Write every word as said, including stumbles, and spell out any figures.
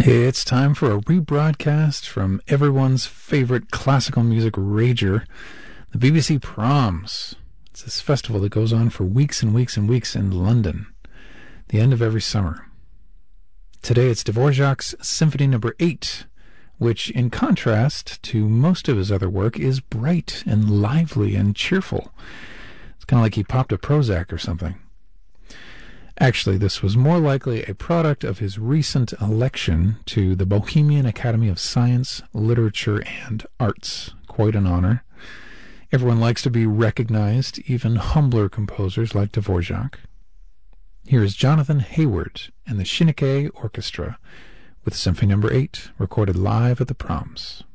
It's time for a rebroadcast from everyone's favorite classical music rager, the B B C Proms. It's this festival that goes on for weeks and weeks and weeks in London, the end of every summer. Today it's Dvorak's Symphony Number eight, which, in contrast to most of his other work, is bright and lively and cheerful. It's kind of like he popped a Prozac or something. Actually, this was more likely a product of his recent election to the Bohemian Academy of Science, Literature, and Arts. Quite an honor. Everyone likes to be recognized, even humbler composers like Dvorak. Here is Jonathan Hayward and the Shinigami Orchestra with Symphony Number eight, recorded live at the Proms.